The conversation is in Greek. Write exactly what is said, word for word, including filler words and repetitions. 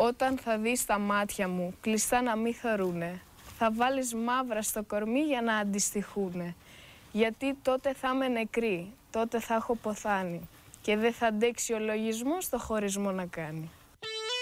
Όταν θα δεις τα μάτια μου κλειστά να μη θωρούνε, θα βάλεις μαύρα στο κορμί για να αντιστοιχούνε. Γιατί τότε θα είμαι νεκρή, τότε θα έχω ποθάνει και δεν θα αντέξει ο λογισμός το χωρισμό να κάνει.